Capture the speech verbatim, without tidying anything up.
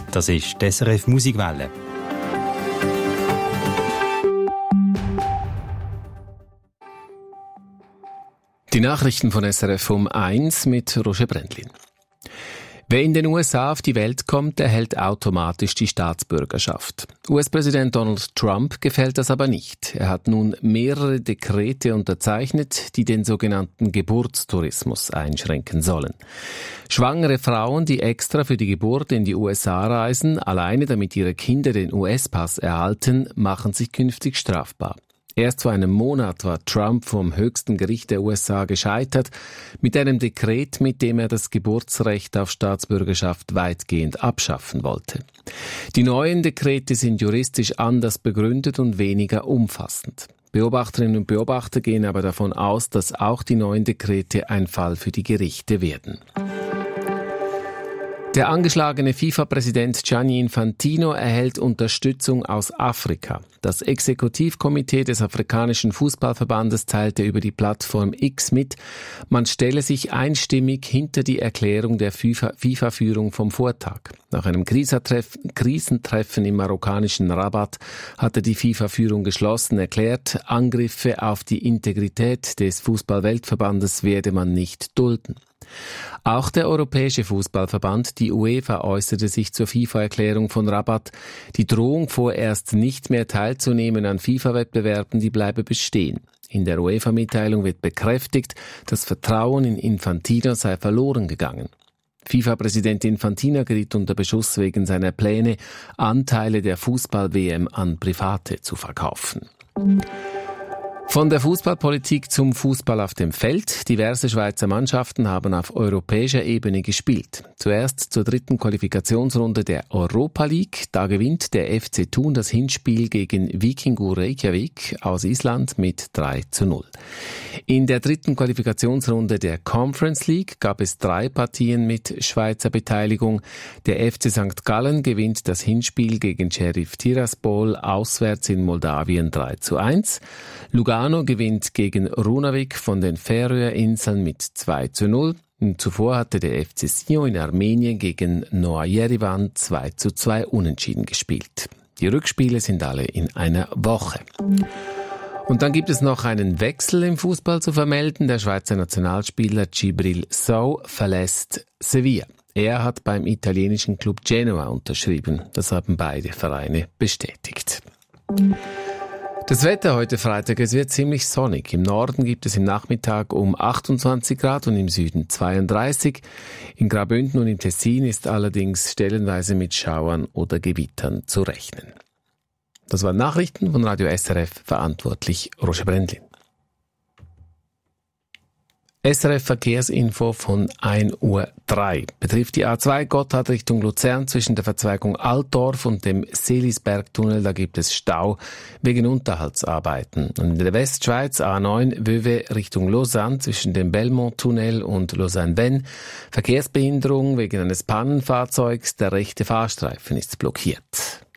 Das ist die S R F Musikwelle. Die Nachrichten von S R F um eins mit Roger Brendlin. Wer in den U S A auf die Welt kommt, erhält automatisch die Staatsbürgerschaft. U S-Präsident Donald Trump gefällt das aber nicht. Er hat nun mehrere Dekrete unterzeichnet, die den sogenannten Geburtstourismus einschränken sollen. Schwangere Frauen, die extra für die Geburt in die U S A reisen, alleine damit ihre Kinder den U S-Pass erhalten, machen sich künftig strafbar. Erst vor einem Monat war Trump vom höchsten Gericht der U S A gescheitert mit einem Dekret, mit dem er das Geburtsrecht auf Staatsbürgerschaft weitgehend abschaffen wollte. Die neuen Dekrete sind juristisch anders begründet und weniger umfassend. Beobachterinnen und Beobachter gehen aber davon aus, dass auch die neuen Dekrete ein Fall für die Gerichte werden. Der angeschlagene FIFA-Präsident Gianni Infantino erhält Unterstützung aus Afrika. Das Exekutivkomitee des afrikanischen Fußballverbandes teilte über die Plattform X mit, man stelle sich einstimmig hinter die Erklärung der FIFA-Führung vom Vortag. Nach einem Krisentreffen im marokkanischen Rabat hatte die FIFA-Führung geschlossen erklärt, Angriffe auf die Integrität des Fußball-Weltverbandes werde man nicht dulden. Auch der Europäische Fußballverband, die UEFA, äußerte sich zur FIFA-Erklärung von Rabat. Die Drohung, vorerst nicht mehr teilzunehmen an FIFA-Wettbewerben, die bleibe bestehen. In der UEFA-Mitteilung wird bekräftigt, das Vertrauen in Infantino sei verloren gegangen. FIFA-Präsident Infantino geriet unter Beschuss wegen seiner Pläne, Anteile der Fußball-W M an Private zu verkaufen. Von der Fußballpolitik zum Fußball auf dem Feld. Diverse Schweizer Mannschaften haben auf europäischer Ebene gespielt. Zuerst zur dritten Qualifikationsrunde der Europa League. Da gewinnt der F C Thun das Hinspiel gegen Víkingur Reykjavik aus Island mit drei zu null. In der dritten Qualifikationsrunde der Conference League gab es drei Partien mit Schweizer Beteiligung. Der F C Sankt Gallen gewinnt das Hinspiel gegen Sheriff Tiraspol auswärts in Moldawien drei zu eins. Lugano gewinnt gegen Runavík von den Färöerinseln mit zwei zu null. Zuvor hatte der F C Sion in Armenien gegen Noa Yerevan zwei zu zwei unentschieden gespielt. Die Rückspiele sind alle in einer Woche. Und dann gibt es noch einen Wechsel im Fußball zu vermelden. Der Schweizer Nationalspieler Djibril Sow verlässt Sevilla. Er hat beim italienischen Club Genoa unterschrieben. Das haben beide Vereine bestätigt. Das Wetter heute Freitag, es wird ziemlich sonnig. Im Norden gibt es im Nachmittag um achtundzwanzig Grad und im Süden zweiunddreißig. In Graubünden und im Tessin ist allerdings stellenweise mit Schauern oder Gewittern zu rechnen. Das waren Nachrichten von Radio S R F, verantwortlich Roger Brendlin. S R F Verkehrsinfo von ein Uhr drei. Betrifft die A zwei Gotthard Richtung Luzern zwischen der Verzweigung Altdorf und dem Seelisbergtunnel. Da gibt es Stau wegen Unterhaltsarbeiten. Und in der Westschweiz A neun Wöwe Richtung Lausanne zwischen dem Belmont-Tunnel und Lausanne-Vennes. Verkehrsbehinderung wegen eines Pannenfahrzeugs. Der rechte Fahrstreifen ist blockiert.